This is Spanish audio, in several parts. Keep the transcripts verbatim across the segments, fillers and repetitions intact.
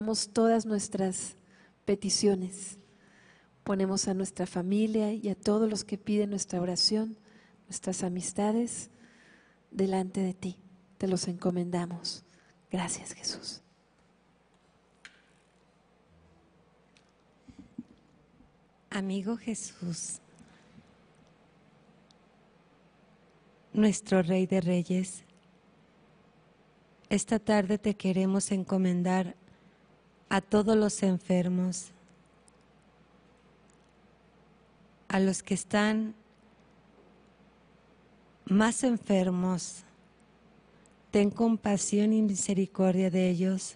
Ponemos todas nuestras peticiones, ponemos a nuestra familia y a todos los que piden nuestra oración, nuestras amistades, delante de ti, te los encomendamos. Gracias, Jesús. Amigo Jesús, nuestro Rey de Reyes, esta tarde te queremos encomendar a todos los enfermos, a los que están más enfermos. Ten compasión y misericordia de ellos.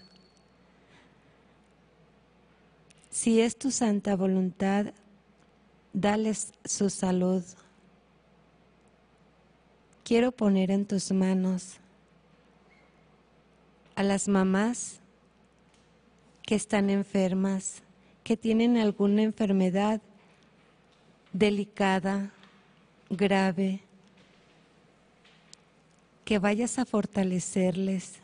Si es tu santa voluntad, dales su salud. Quiero poner en tus manos a las mamás que están enfermas, que tienen alguna enfermedad delicada, grave, que vayas a fortalecerles,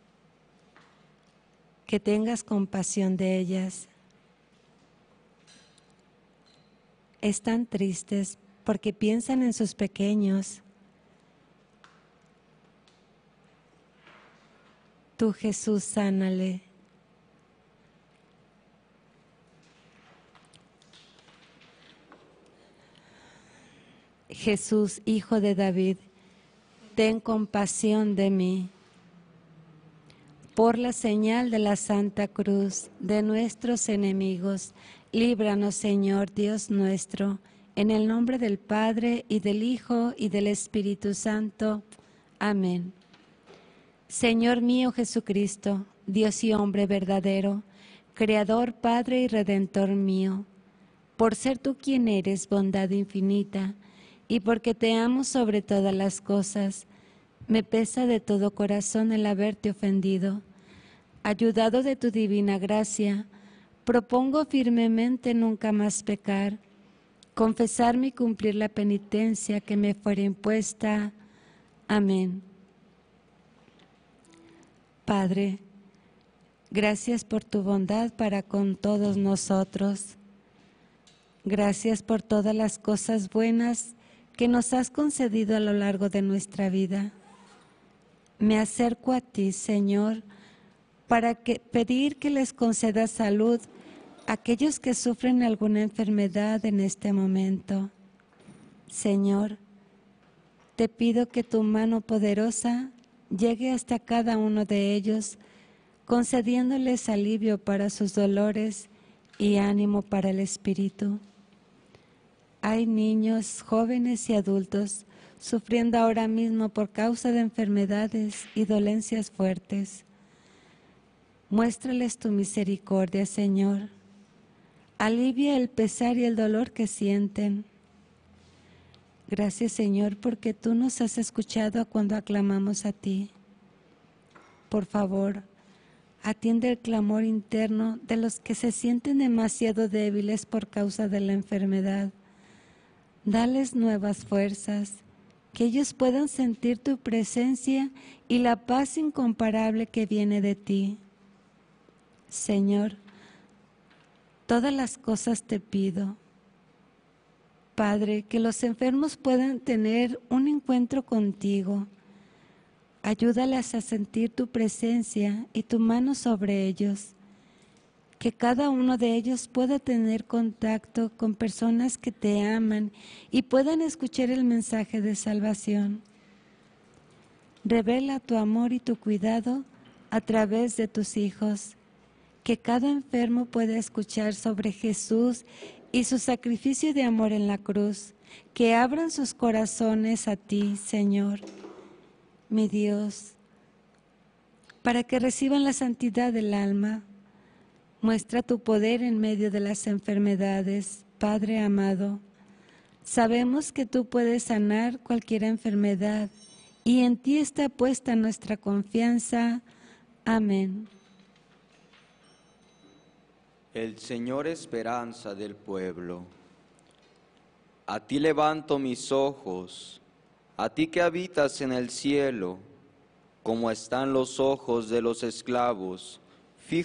que tengas compasión de ellas. Están tristes porque piensan en sus pequeños. Tú, Jesús, sánale. Jesús, Hijo de David, ten compasión de mí. Por la señal de la Santa Cruz de nuestros enemigos, líbranos, Señor Dios nuestro, en el nombre del Padre, y del Hijo, y del Espíritu Santo. Amén. Señor mío Jesucristo, Dios y hombre verdadero, Creador, Padre y Redentor mío, por ser tú quien eres bondad infinita, y porque te amo sobre todas las cosas, me pesa de todo corazón el haberte ofendido. Ayudado de tu divina gracia, propongo firmemente nunca más pecar, confesarme y cumplir la penitencia que me fuera impuesta. Amén. Padre, gracias por tu bondad para con todos nosotros. Gracias por todas las cosas buenas que nos has concedido a lo largo de nuestra vida. Me acerco a ti, Señor, para que, pedir que les concedas salud a aquellos que sufren alguna enfermedad en este momento. Señor, te pido que tu mano poderosa llegue hasta cada uno de ellos, concediéndoles alivio para sus dolores y ánimo para el espíritu. Hay niños, jóvenes y adultos sufriendo ahora mismo por causa de enfermedades y dolencias fuertes. Muéstrales tu misericordia, Señor. Alivia el pesar y el dolor que sienten. Gracias, Señor, porque tú nos has escuchado cuando aclamamos a ti. Por favor, atiende el clamor interno de los que se sienten demasiado débiles por causa de la enfermedad. Dales nuevas fuerzas, que ellos puedan sentir tu presencia y la paz incomparable que viene de ti. Señor, todas las cosas te pido. Padre, que los enfermos puedan tener un encuentro contigo. Ayúdales a sentir tu presencia y tu mano sobre ellos. Que cada uno de ellos pueda tener contacto con personas que te aman y puedan escuchar el mensaje de salvación. Revela tu amor y tu cuidado a través de tus hijos. Que cada enfermo pueda escuchar sobre Jesús y su sacrificio de amor en la cruz. Que abran sus corazones a ti, Señor, mi Dios, para que reciban la santidad del alma. Muestra tu poder en medio de las enfermedades, Padre amado. Sabemos que tú puedes sanar cualquier enfermedad y en ti está puesta nuestra confianza. Amén. El Señor esperanza del pueblo. A ti levanto mis ojos, a ti que habitas en el cielo, como están los ojos de los esclavos